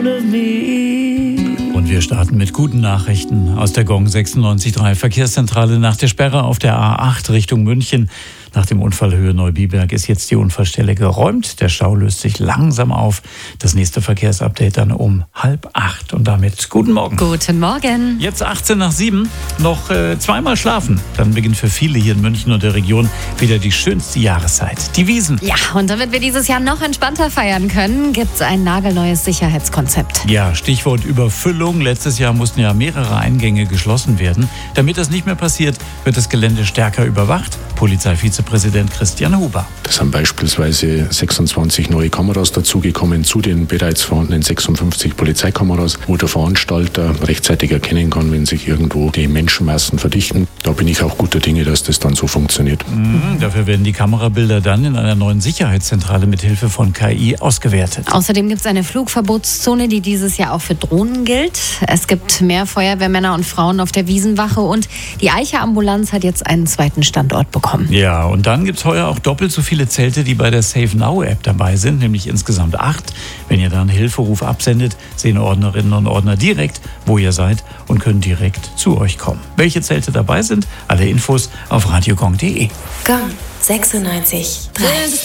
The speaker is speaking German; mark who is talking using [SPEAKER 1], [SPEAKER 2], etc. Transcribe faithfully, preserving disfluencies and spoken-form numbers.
[SPEAKER 1] Und wir starten mit guten Nachrichten aus der Gong sechsundneunzig Komma drei Verkehrszentrale. Nach der Sperre auf der A acht Richtung München nach dem Unfall Höhe Neubiberg ist jetzt die Unfallstelle geräumt. Der Stau löst sich langsam auf. Das nächste Verkehrsupdate dann um halb acht. Und damit guten Morgen.
[SPEAKER 2] Guten Morgen.
[SPEAKER 1] Jetzt achtzehn nach sieben. Noch äh, zweimal schlafen. Dann beginnt für viele hier in München und der Region wieder die schönste Jahreszeit. Die Wiesn.
[SPEAKER 2] Ja, und damit wir dieses Jahr noch entspannter feiern können, gibt es ein nagelneues Sicherheitskonzept.
[SPEAKER 1] Ja, Stichwort Überfüllung. Letztes Jahr mussten ja mehrere Eingänge geschlossen werden. Damit das nicht mehr passiert, wird das Gelände stärker überwacht. Polizeivizepräsident Christian Huber.
[SPEAKER 3] Es sind beispielsweise sechsundzwanzig neue Kameras dazugekommen zu den bereits vorhandenen sechsundfünfzig Polizeikameras, wo der Veranstalter rechtzeitig erkennen kann, wenn sich irgendwo die Menschenmassen verdichten. Da bin ich auch guter Dinge, dass das dann so funktioniert.
[SPEAKER 1] Mhm, dafür werden die Kamerabilder dann in einer neuen Sicherheitszentrale mit Hilfe von K I ausgewertet.
[SPEAKER 2] Außerdem gibt es eine Flugverbotszone, die dieses Jahr auch für Drohnen gilt. Es gibt mehr Feuerwehrmänner und Frauen auf der Wiesenwache und die Eicher Ambulanz hat jetzt einen zweiten Standort bekommen.
[SPEAKER 1] Ja, und dann gibt es heuer auch doppelt so viele Zelte, die bei der Save Now App dabei sind, nämlich insgesamt acht. Wenn ihr da einen Hilferuf absendet, sehen Ordnerinnen und Ordner direkt, wo ihr seid und können direkt zu euch kommen. Welche Zelte dabei sind? Alle Infos auf radiogong punkt de.
[SPEAKER 4] Gong sechsundneunzig Komma drei